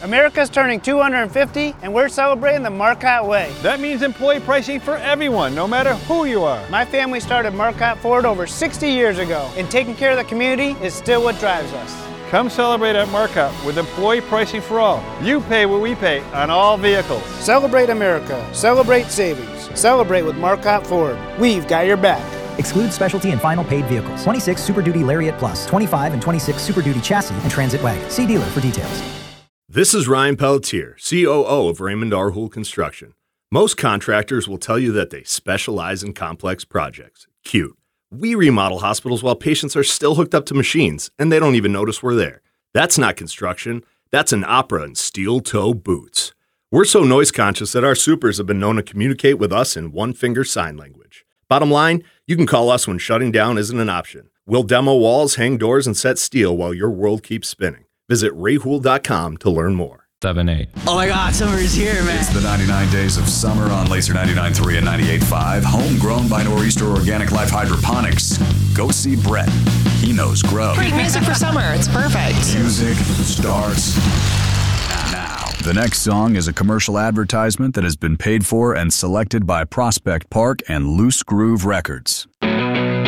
America's turning 250, and we're celebrating the Marcotte way. That means employee pricing for everyone, no matter who you are. My family started Marcotte Ford over 60 years ago, and taking care of the community is still what drives us. Come celebrate at Marcotte with employee pricing for all. You pay what we pay on all vehicles. Celebrate America. Celebrate savings. Celebrate with Marcotte Ford. We've got your back. Excludes specialty and final paid vehicles. 26 Super Duty Lariat Plus, 25 and 26 Super Duty Chassis and Transit Wagon. See dealer for details. This is Ryan Pelletier, COO of Raymond R. Houle Construction. Most contractors will tell you that they specialize in complex projects. Cute. We remodel hospitals while patients are still hooked up to machines, and they don't even notice we're there. That's not construction. That's an opera in steel-toe boots. We're so noise-conscious that our supers have been known to communicate with us in one-finger sign language. Bottom line, you can call us when shutting down isn't an option. We'll demo walls, hang doors, and set steel while your world keeps spinning. Visit rayhoule.com to learn more. 7-8. Oh my God, summer is here, man. It's the 99 days of summer on Laser 99.3 and 98.5. Homegrown by Nor'easter Organic Life Hydroponics. Go see Brett. He knows grow. Great music for summer. It's perfect. Music starts now. The next song is a commercial advertisement that has been paid for and selected by Prospect Park and Loose Groove Records.